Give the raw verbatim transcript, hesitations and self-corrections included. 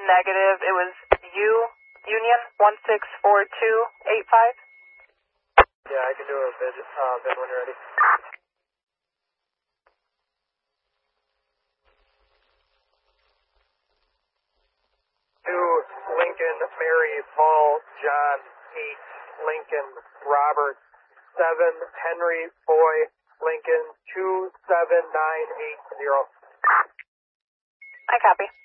Negative. It was U, Union, one six four two eight five. Yeah, I can do a vid, uh, vid when you're ready. Two, Lincoln, Mary, Paul, John, eight, Lincoln, Robert, seven, Henry, Boy, Lincoln, two seven nine eight zero. I copy.